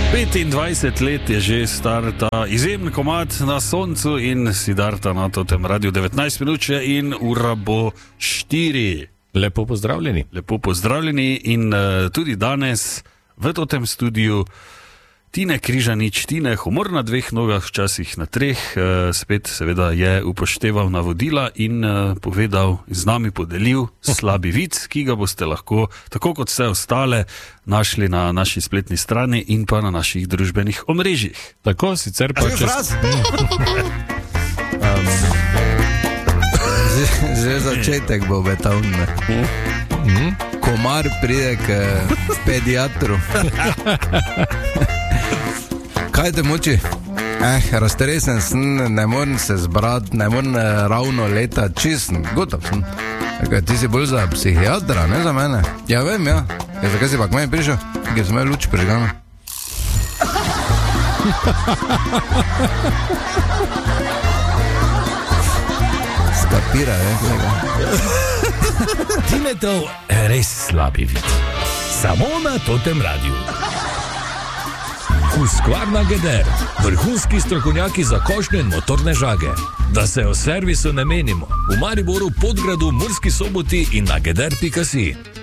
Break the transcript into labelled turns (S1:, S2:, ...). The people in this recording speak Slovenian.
S1: 25 let je že star ta izjemen komad Na soncu in Siddharta na tem radiju 19 minut še in ura bo 4.
S2: Lepo pozdravljeni.
S1: Lepo pozdravljeni in tudi danes v tem studiu Tine Križanič. Tine, humor na dveh nogah, včasih na treh, spet seveda je upošteval navodila in povedal, z nami podelil slabi vic, ki ga boste lahko, tako kot vse ostale, našli na naši spletni strani in pa na naših družbenih omrežjih.
S2: Tako, sicer pa
S3: Že začetek bo betavne. Komar pride k pediatru. Kaj te muči? Raztresen sem, ne morem se zbrati, ne morem ravno leta, čisten, gotov sem. Ti si bolj za psihiatra, ne za mene? Ja, vem, ja. Zakaj si pa k meni prišel? Ker sem imel luč prižgano. Skapira,
S2: Tinetov res slabi vid. Samo na tem radiju. Husqvarna Geder, vrhunski strokovnjaki za košnje in motorne žage. Da se o servisu ne menimo, v Mariboru, Podgradu, Murski Soboti in na geder.si.